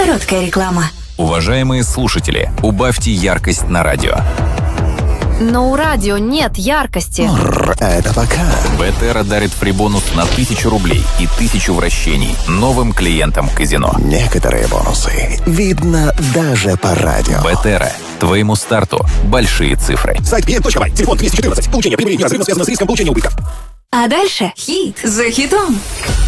Короткая реклама. Уважаемые слушатели, убавьте яркость на радио. Но у радио нет яркости. Это пока. Бетера дарит фрибонус на 1000 рублей и 1000 вращений новым клиентам казино. Некоторые бонусы видно даже по радио. Бетера. Твоему старту большие цифры. Сайт pm.by. Телефон 214. Получение прибыли неразрывно связано с риском получения убытка. А дальше хит за хитом.